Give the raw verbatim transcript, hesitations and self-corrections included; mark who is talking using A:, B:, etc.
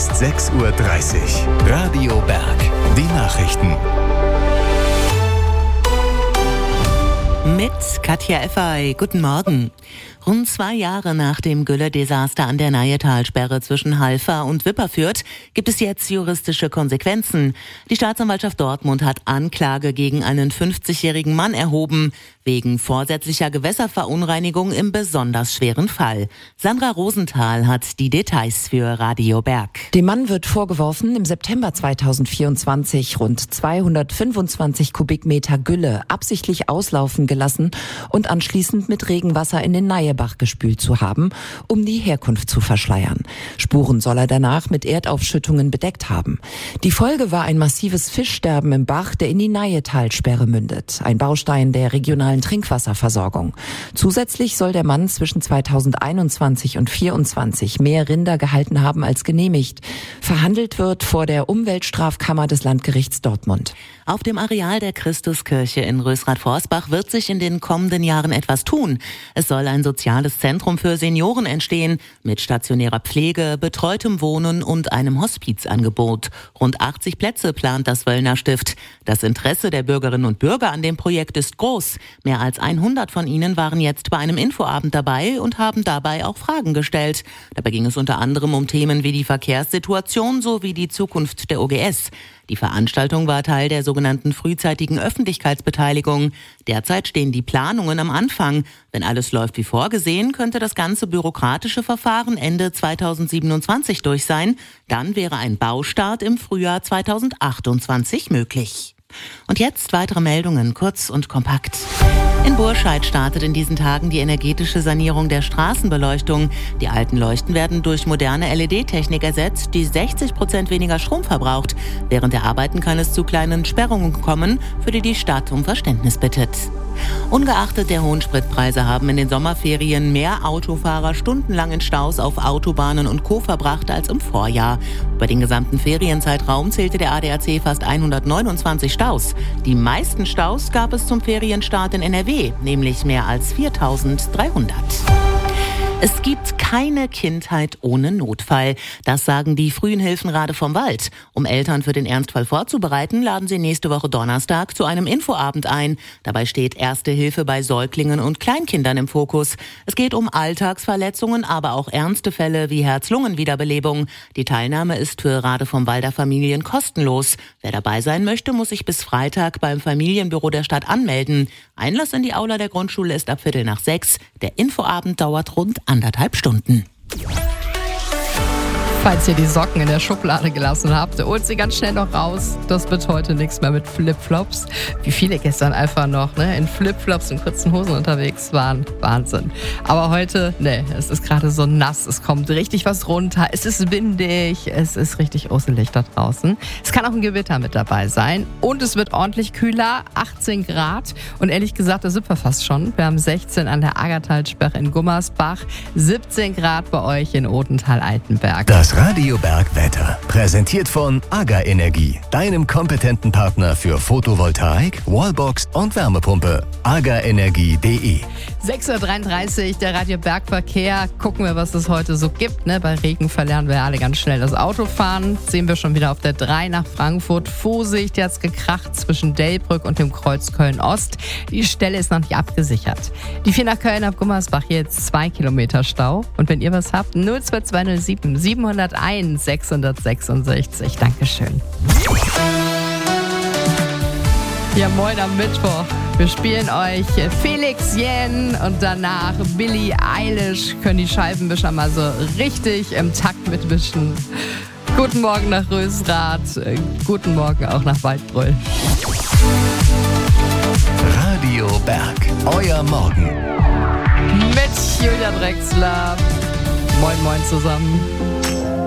A: ist sechs Uhr dreißig. Radio Berg. Die Nachrichten.
B: Mit Katja Effey. Guten Morgen. Rund zwei Jahre nach dem Gülle-Desaster an der Najetalsperre zwischen Halver und Wipperfürth gibt es jetzt juristische Konsequenzen. Die Staatsanwaltschaft Dortmund hat Anklage gegen einen fünfzigjährigen Mann erhoben, wegen vorsätzlicher Gewässerverunreinigung im besonders schweren Fall. Sandra Rosenthal hat die Details für Radio Berg.
C: Dem Mann wird vorgeworfen, im September zweitausendvierundzwanzig rund zweihundertfünfundzwanzig Kubikmeter Gülle absichtlich auslaufen gelassen und anschließend mit Regenwasser in den Najebach gespült zu haben, um die Herkunft zu verschleiern. Spuren soll er danach mit Erdaufschüttungen bedeckt haben. Die Folge war ein massives Fischsterben im Bach, der in die Najetalsperre mündet. Ein Baustein der regionalen Trinkwasserversorgung. Zusätzlich soll der Mann zwischen zweitausendeinundzwanzig und zweitausendvierundzwanzig mehr Rinder gehalten haben als genehmigt. Verhandelt wird vor der Umweltstrafkammer des Landgerichts Dortmund.
B: Auf dem Areal der Christuskirche in Rösrath-Forsbach wird sich in den kommenden Jahren etwas tun. Es soll ein soziales Zentrum für Senioren entstehen, mit stationärer Pflege, betreutem Wohnen und einem Hospizangebot. Rund achtzig Plätze plant das Wöllner Stift. Das Interesse der Bürgerinnen und Bürger an dem Projekt ist groß. Mehr als hundert von ihnen waren jetzt bei einem Infoabend dabei und haben dabei auch Fragen gestellt. Dabei ging es unter anderem um Themen wie die Verkehrssituation sowie die Zukunft der O G S. Die Veranstaltung war Teil der sogenannten frühzeitigen Öffentlichkeitsbeteiligung. Derzeit stehen die Planungen am Anfang. Wenn alles läuft wie vorgesehen, könnte das ganze bürokratische Verfahren Ende zweitausendsiebenundzwanzig durch sein. Dann wäre ein Baustart im Frühjahr zweitausendachtundzwanzig möglich. Und jetzt weitere Meldungen, kurz und kompakt. In Burscheid startet in diesen Tagen die energetische Sanierung der Straßenbeleuchtung. Die alten Leuchten werden durch moderne L E D-Technik ersetzt, die sechzig Prozent weniger Strom verbraucht. Während der Arbeiten kann es zu kleinen Sperrungen kommen, für die die Stadt um Verständnis bittet. Ungeachtet der hohen Spritpreise haben in den Sommerferien mehr Autofahrer stundenlang in Staus auf Autobahnen und Co. verbracht als im Vorjahr. Über den gesamten Ferienzeitraum zählte der A D A C fast hundertneunundzwanzig Staus. Die meisten Staus gab es zum Ferienstart in N R W, nämlich mehr als viertausenddreihundert. Es gibt keine Kindheit ohne Notfall. Das sagen die frühen Hilfen Rade vom Wald. Um Eltern für den Ernstfall vorzubereiten, laden sie nächste Woche Donnerstag zu einem Infoabend ein. Dabei steht Erste Hilfe bei Säuglingen und Kleinkindern im Fokus. Es geht um Alltagsverletzungen, aber auch ernste Fälle wie Herz-Lungen-Wiederbelebung. Die Teilnahme ist für Rade vom Walder Familien kostenlos. Wer dabei sein möchte, muss sich bis Freitag beim Familienbüro der Stadt anmelden. Einlass in die Aula der Grundschule ist ab Viertel nach sechs. Der Infoabend dauert rund anderthalb Stunden.
D: Falls ihr die Socken in der Schublade gelassen habt, holt sie ganz schnell noch raus. Das wird heute nichts mehr mit Flipflops. Wie viele gestern einfach noch ne, in Flipflops und kurzen Hosen unterwegs waren. Wahnsinn. Aber heute, ne, es ist gerade so nass. Es kommt richtig was runter. Es ist windig. Es ist richtig usselig da draußen. Es kann auch ein Gewitter mit dabei sein. Und es wird ordentlich kühler. achtzehn Grad. Und ehrlich gesagt, da sind wir fast schon. Wir haben sechzehn an der Aggertalsperre in Gummersbach. siebzehn Grad bei euch in Odenthal-Altenberg.
A: Das Radio Berg Wetter. Präsentiert von AGA Energie, deinem kompetenten Partner für Photovoltaik, Wallbox und Wärmepumpe. aga energie punkt de.
D: sechs Uhr dreiunddreißig, der Radio Berg Verkehr. Gucken wir, was es heute so gibt. Ne? Bei Regen verlernen wir alle ganz schnell das Autofahren. Sehen wir schon wieder auf der drei nach Frankfurt. Vorsicht, jetzt gekracht zwischen Delbrück und dem Kreuz Köln-Ost. Die Stelle ist noch nicht abgesichert. Die vier nach Köln ab Gummersbach jetzt zwei Kilometer Stau. Und wenn ihr was habt, null zwei zwei null sieben siebenhunderteins sechshundertsechsundsechzig. Dankeschön. Ja, moin am Mittwoch. Wir spielen euch Felix Jähn und danach Billie Eilish. Können die Scheibenwischer mal so richtig im Takt mitwischen. Guten Morgen nach Rösrath. Guten Morgen auch nach Waldbröl.
A: Radio Berg, euer Morgen.
D: Mit Julia Drexler. Moin, moin zusammen.